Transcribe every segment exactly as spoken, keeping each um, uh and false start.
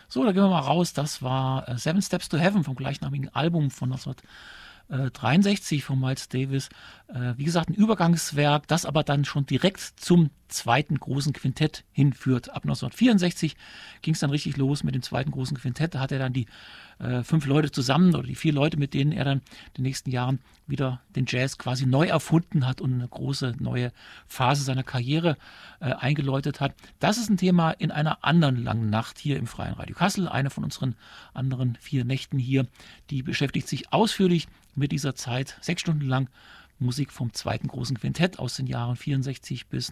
So, da gehen wir mal raus. Das war äh, Seven Steps to Heaven vom gleichnamigen Album von neunzehnhundertdreiundsechzig von Miles Davis. Äh, wie gesagt, ein Übergangswerk, das aber dann schon direkt zum zweiten großen Quintett hinführt. Ab neunzehnhundertvierundsechzig ging es dann richtig los mit dem zweiten großen Quintett. Da hat er dann die äh, fünf Leute zusammen oder die vier Leute, mit denen er dann in den nächsten Jahren wieder den Jazz quasi neu erfunden hat und eine große neue Phase seiner Karriere äh, eingeläutet hat. Das ist ein Thema in einer anderen langen Nacht hier im Freien Radio Kassel. Eine von unseren anderen vier Nächten hier, die beschäftigt sich ausführlich mit dieser Zeit, sechs Stunden lang Musik vom zweiten großen Quintett aus den Jahren vierundsechzig bis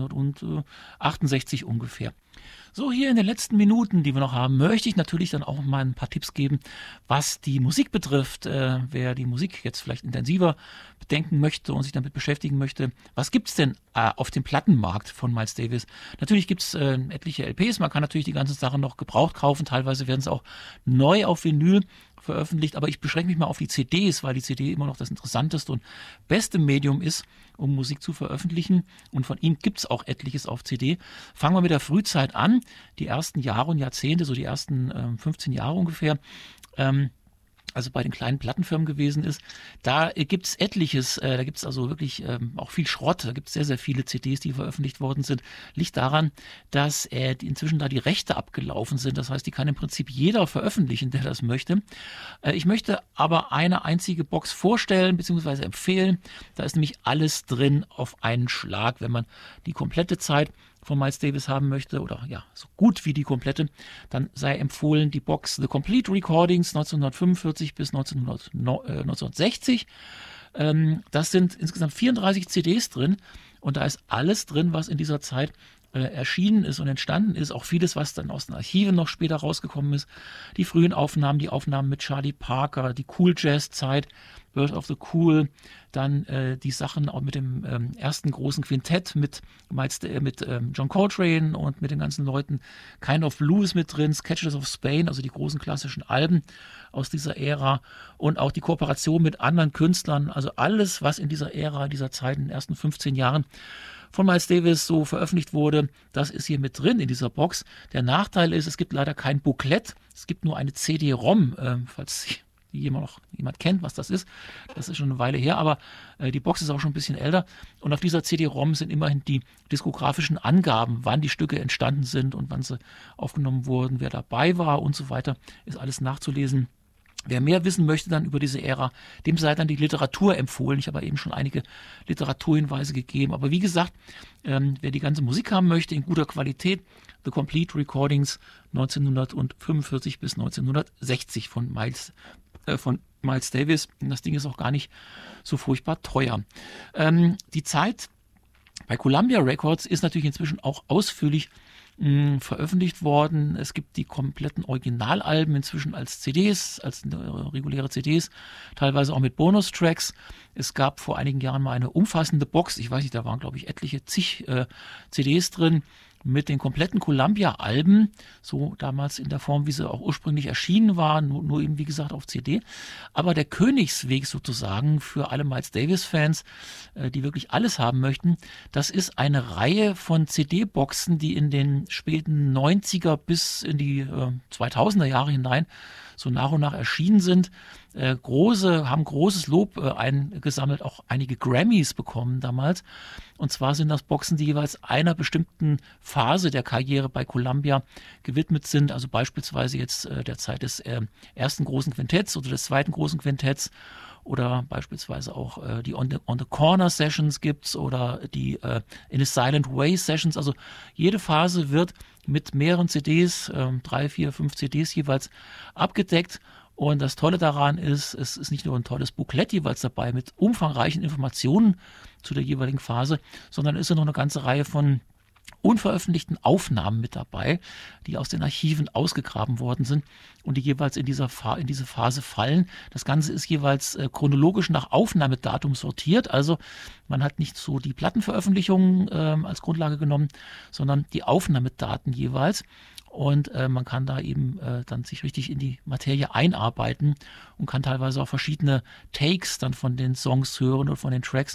neunzehnhundertachtundsechzig ungefähr. So, hier in den letzten Minuten, die wir noch haben, möchte ich natürlich dann auch mal ein paar Tipps geben, was die Musik betrifft. Äh, wer die Musik jetzt vielleicht intensiver bedenken möchte und sich damit beschäftigen möchte, was gibt es denn äh, auf dem Plattenmarkt von Miles Davis? Natürlich gibt es äh, etliche L Ps, man kann natürlich die ganzen Sachen noch gebraucht kaufen, teilweise werden sie auch neu auf Vinyl veröffentlicht, aber ich beschränke mich mal auf die C Ds, weil die C D immer noch das interessanteste und beste Medium ist, um Musik zu veröffentlichen, und von ihm gibt es auch etliches auf C D. Fangen wir mit der Frühzeit an, die ersten Jahre und Jahrzehnte, so die ersten ähm, fünfzehn Jahre ungefähr, ähm, also bei den kleinen Plattenfirmen gewesen ist, da äh, gibt es etliches, äh, da gibt es also wirklich ähm, auch viel Schrott, da gibt es sehr, sehr viele C Ds, die veröffentlicht worden sind. Liegt daran, dass äh, die inzwischen da die Rechte abgelaufen sind, das heißt, die kann im Prinzip jeder veröffentlichen, der das möchte. Äh, ich möchte aber eine einzige Box vorstellen, beziehungsweise empfehlen, da ist nämlich alles drin auf einen Schlag, wenn man die komplette Zeit von Miles Davis haben möchte, oder ja, so gut wie die komplette, dann sei empfohlen die Box The Complete Recordings neunzehnhundertfünfundvierzig bis neunzehnhundertsechzig. Ähm, das sind insgesamt vierunddreißig C Ds drin und da ist alles drin, was in dieser Zeit äh, erschienen ist und entstanden ist. Auch vieles, was dann aus den Archiven noch später rausgekommen ist. Die frühen Aufnahmen, die Aufnahmen mit Charlie Parker, die Cool Jazz Zeit, Birth of the Cool, dann äh, die Sachen auch mit dem ähm, ersten großen Quintett mit, äh, mit ähm, John Coltrane und mit den ganzen Leuten, Kind of Blues mit drin, Sketches of Spain, also die großen klassischen Alben aus dieser Ära und auch die Kooperation mit anderen Künstlern, also alles, was in dieser Ära, dieser Zeit, in den ersten fünfzehn Jahren von Miles Davis so veröffentlicht wurde, das ist hier mit drin in dieser Box. Der Nachteil ist, es gibt leider kein Booklet, es gibt nur eine C D-ROM, äh, falls jemand noch jemand kennt, was das ist. Das ist schon eine Weile her, aber äh, die Box ist auch schon ein bisschen älter. Und auf dieser C D-ROM sind immerhin die diskografischen Angaben, wann die Stücke entstanden sind und wann sie aufgenommen wurden, wer dabei war und so weiter, ist alles nachzulesen. Wer mehr wissen möchte dann über diese Ära, dem sei dann die Literatur empfohlen. Ich habe eben schon einige Literaturhinweise gegeben. Aber wie gesagt, ähm, wer die ganze Musik haben möchte in guter Qualität, The Complete Recordings neunzehnhundertfünfundvierzig bis neunzehnhundertsechzig von Miles, äh, von Miles Davis. Das Ding ist auch gar nicht so furchtbar teuer. Ähm, die Zeit bei Columbia Records ist natürlich inzwischen auch ausführlich mh, veröffentlicht worden. Es gibt die kompletten Originalalben inzwischen als C Ds, als äh, reguläre C Ds, teilweise auch mit Bonustracks. Es gab vor einigen Jahren mal eine umfassende Box, ich weiß nicht, da waren glaube ich etliche zig äh, C Ds drin, mit den kompletten Columbia-Alben, so damals in der Form, wie sie auch ursprünglich erschienen waren, nur, nur eben wie gesagt auf C D. Aber der Königsweg sozusagen für alle Miles Davis-Fans, äh, die wirklich alles haben möchten, das ist eine Reihe von C D-Boxen, die in den späten neunziger bis in die äh, zweitausender Jahre hinein so nach und nach erschienen sind. Äh, große, haben großes Lob äh, eingesammelt, auch einige Grammys bekommen damals. Und zwar sind das Boxen, die jeweils einer bestimmten Phase der Karriere bei Columbia gewidmet sind. Also beispielsweise jetzt äh, der Zeit des äh, ersten großen Quintetts oder des zweiten großen Quintetts. Oder beispielsweise auch äh, die On the, On the Corner Sessions gibt's oder die äh, In a Silent Way Sessions. Also jede Phase wird mit mehreren C Ds, äh, drei, vier, fünf C Ds jeweils abgedeckt. Und das Tolle daran ist, es ist nicht nur ein tolles Booklet jeweils dabei mit umfangreichen Informationen zu der jeweiligen Phase, sondern ist ja noch eine ganze Reihe von unveröffentlichten Aufnahmen mit dabei, die aus den Archiven ausgegraben worden sind und die jeweils in, dieser Fa- in diese Phase fallen. Das Ganze ist jeweils äh, chronologisch nach Aufnahmedatum sortiert, also man hat nicht so die Plattenveröffentlichungen äh, als Grundlage genommen, sondern die Aufnahmedaten jeweils. Und äh, man kann da eben äh, dann sich richtig in die Materie einarbeiten und kann teilweise auch verschiedene Takes dann von den Songs hören oder von den Tracks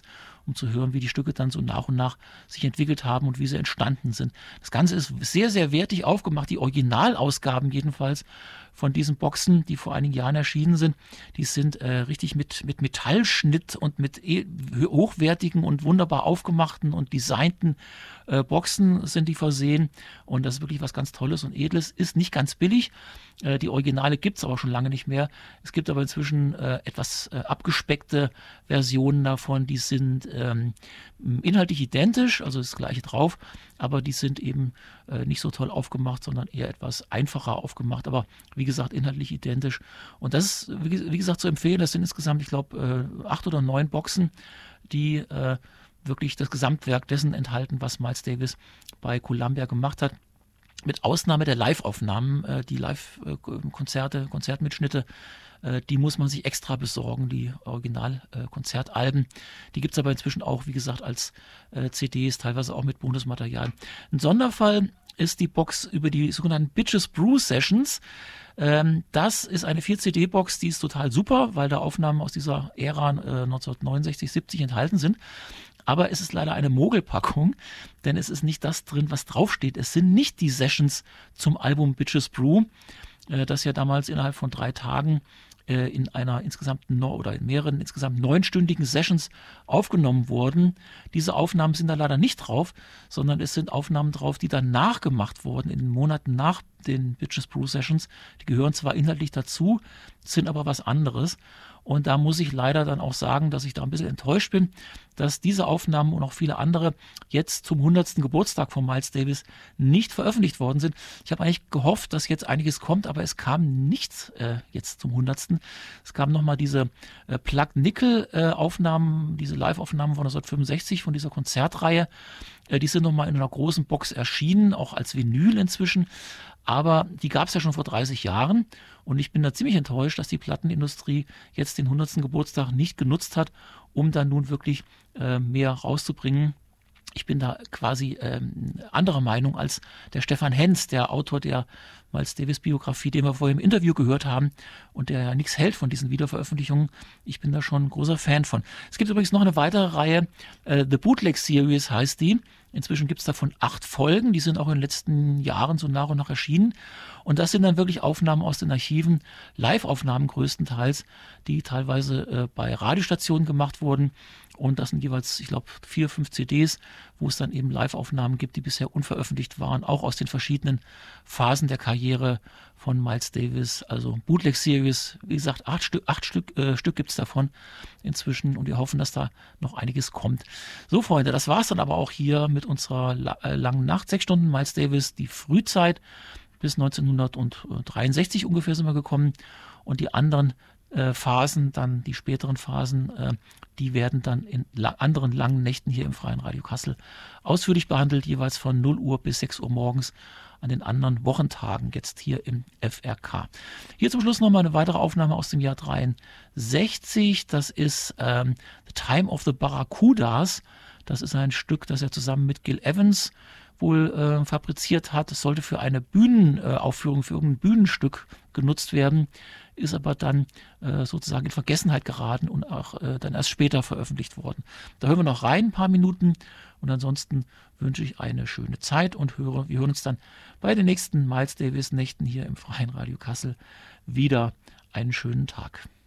um zu hören, wie die Stücke dann so nach und nach sich entwickelt haben und wie sie entstanden sind. Das Ganze ist sehr, sehr wertig aufgemacht. Die Originalausgaben jedenfalls von diesen Boxen, die vor einigen Jahren erschienen sind, die sind äh, richtig mit, mit Metallschnitt und mit e hochwertigen und wunderbar aufgemachten und designten äh, Boxen sind die versehen. Und das ist wirklich was ganz Tolles und Edles. Ist nicht ganz billig. Äh, die Originale gibt es aber schon lange nicht mehr. Es gibt aber inzwischen äh, etwas äh, abgespeckte Versionen davon. Die sind ähm, inhaltlich identisch, also das gleiche drauf, aber die sind eben äh, nicht so toll aufgemacht, sondern eher etwas einfacher aufgemacht. Aber wie gesagt, inhaltlich identisch. Und das ist, wie, wie gesagt, zu empfehlen. Das sind insgesamt, ich glaube, äh, acht oder neun Boxen, die äh, wirklich das Gesamtwerk dessen enthalten, was Miles Davis bei Columbia gemacht hat. Mit Ausnahme der Live-Aufnahmen, äh, die Live-Konzerte, Konzertmitschnitte, äh, die muss man sich extra besorgen, die Original-Konzertalben. Die gibt es aber inzwischen auch, wie gesagt, als äh, C Ds, teilweise auch mit Bonusmaterial. Ein Sonderfall ist die Box über die sogenannten Bitches Brew Sessions. Ähm, das ist eine vier C D Box, die ist total super, weil da Aufnahmen aus dieser Ära äh, neunzehnhundertneunundsechzig, siebzig enthalten sind. Aber es ist leider eine Mogelpackung, denn es ist nicht das drin, was draufsteht. Es sind nicht die Sessions zum Album Bitches Brew, äh, das ja damals innerhalb von drei Tagen äh, in einer insgesamt no oder in mehreren insgesamt neunstündigen Sessions aufgenommen wurden. Diese Aufnahmen sind da leider nicht drauf, sondern es sind Aufnahmen drauf, die dann nachgemacht wurden in den Monaten nach den Bitches Brew Sessions. Die gehören zwar inhaltlich dazu, sind aber was anderes. Und da muss ich leider dann auch sagen, dass ich da ein bisschen enttäuscht bin, dass diese Aufnahmen und auch viele andere jetzt zum hundertsten Geburtstag von Miles Davis nicht veröffentlicht worden sind. Ich habe eigentlich gehofft, dass jetzt einiges kommt, aber es kam nichts äh, jetzt zum hundertsten. Es kamen nochmal diese äh, Plug-Nickel-Aufnahmen, äh, diese Live-Aufnahmen von neunzehnhundertfünfundsechzig von dieser Konzertreihe. Äh, die sind nochmal in einer großen Box erschienen, auch als Vinyl inzwischen. Aber die gab es ja schon vor dreißig Jahren und ich bin da ziemlich enttäuscht, dass die Plattenindustrie jetzt den hundertsten Geburtstag nicht genutzt hat, um dann nun wirklich äh, mehr rauszubringen. Ich bin da quasi ähm, anderer Meinung als der Stefan Henz, der Autor der Miles Davis Biografie, den wir vorher im Interview gehört haben und der ja nichts hält von diesen Wiederveröffentlichungen. Ich bin da schon ein großer Fan von. Es gibt übrigens noch eine weitere Reihe, äh, The Bootleg Series heißt die. Inzwischen gibt es davon acht Folgen, die sind auch in den letzten Jahren so nach und nach erschienen. Und das sind dann wirklich Aufnahmen aus den Archiven, Live-Aufnahmen größtenteils, die teilweise äh, bei Radiostationen gemacht wurden. Und das sind jeweils, ich glaube, vier, fünf C Ds, wo es dann eben Live-Aufnahmen gibt, die bisher unveröffentlicht waren, auch aus den verschiedenen Phasen der Karriere von Miles Davis. Also Bootleg Series, wie gesagt, acht Stück, acht Stück, äh, Stück gibt es davon inzwischen und wir hoffen, dass da noch einiges kommt. So, Freunde, das war es dann aber auch hier mit unserer la äh, langen Nacht. Sechs Stunden Miles Davis, die Frühzeit bis neunzehnhundertdreiundsechzig ungefähr sind wir gekommen und die anderen äh, Phasen, dann die späteren Phasen, äh, die werden dann in la anderen langen Nächten hier im Freien Radio Kassel ausführlich behandelt, jeweils von null Uhr bis sechs Uhr morgens an den anderen Wochentagen, jetzt hier im F R K. Hier zum Schluss nochmal eine weitere Aufnahme aus dem Jahr dreiundsechzig. Das ist ähm, The Time of the Barracudas. Das ist ein Stück, das er zusammen mit Gil Evans wohl äh, fabriziert hat. Es sollte für eine Bühnenaufführung, äh, für irgendein Bühnenstück genutzt werden, ist aber dann äh, sozusagen in Vergessenheit geraten und auch äh, dann erst später veröffentlicht worden. Da hören wir noch rein, ein paar Minuten und ansonsten wünsche ich eine schöne Zeit und höre, wir hören uns dann bei den nächsten Miles Davis Nächten hier im Freien Radio Kassel wieder. Einen schönen Tag.